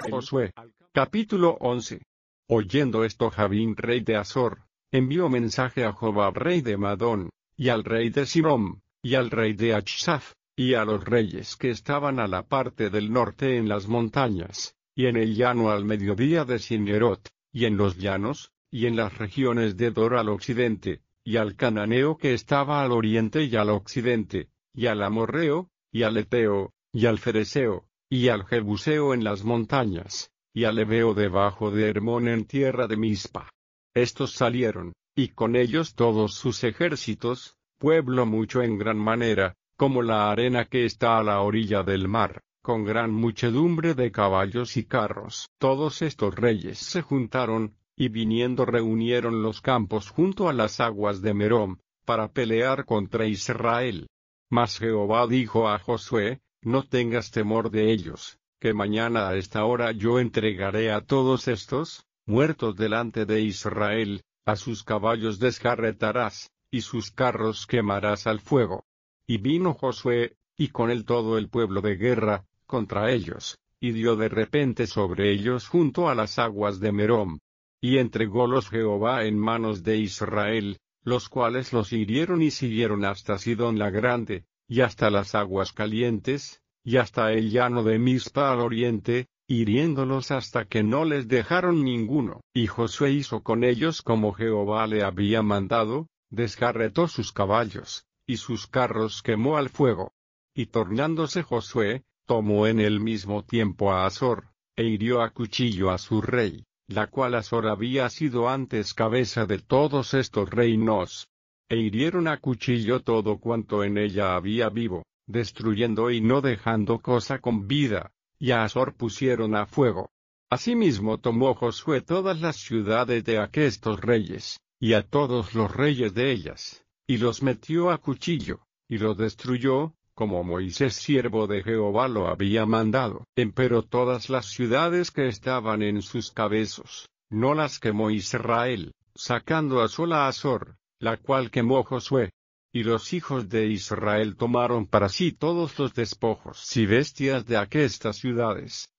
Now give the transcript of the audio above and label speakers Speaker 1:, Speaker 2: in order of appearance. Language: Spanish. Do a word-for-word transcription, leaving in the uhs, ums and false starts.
Speaker 1: Josué. Capítulo once. Oyendo esto Jabín rey de Azor, envió mensaje a Jobab rey de Madón, y al rey de Sirom, y al rey de Achshaf, y a los reyes que estaban a la parte del norte en las montañas, y en el llano al mediodía de Sinerot, y en los llanos, y en las regiones de Dor al occidente, y al cananeo que estaba al oriente y al occidente, y al amorreo, y al eteo, y al fereceo, y al jebuseo en las montañas, y al heveo debajo de Hermón en tierra de Mizpa. Estos salieron, y con ellos todos sus ejércitos, pueblo mucho en gran manera, como la arena que está a la orilla del mar, con gran muchedumbre de caballos y carros. Todos estos reyes se juntaron, y viniendo reunieron los campos junto a las aguas de Merom, para pelear contra Israel. Mas Jehová dijo a Josué: no tengas temor de ellos, que mañana a esta hora yo entregaré a todos estos, muertos delante de Israel, a sus caballos descarretarás, y sus carros quemarás al fuego. Y vino Josué, y con él todo el pueblo de guerra, contra ellos, y dio de repente sobre ellos junto a las aguas de Merom. Y entrególos Jehová en manos de Israel, los cuales los hirieron y siguieron hasta Sidón la Grande, y hasta las aguas calientes, y hasta el llano de Mizpa al oriente, hiriéndolos hasta que no les dejaron ninguno. Y Josué hizo con ellos como Jehová le había mandado, descarretó sus caballos, y sus carros quemó al fuego. Y tornándose Josué, tomó en el mismo tiempo a Azor, e hirió a cuchillo a su rey, la cual Azor había sido antes cabeza de todos estos reinos. E hirieron a cuchillo todo cuanto en ella había vivo, destruyendo y no dejando cosa con vida, y a Azor pusieron a fuego. Asimismo tomó Josué todas las ciudades de aquestos reyes, y a todos los reyes de ellas, y los metió a cuchillo, y los destruyó, como Moisés siervo de Jehová lo había mandado. Empero todas las ciudades que estaban en sus cabezos, no las quemó Israel, sacando a sola a Azor, la cual quemó Josué. Y los hijos de Israel tomaron para sí todos los despojos y bestias de aquestas ciudades,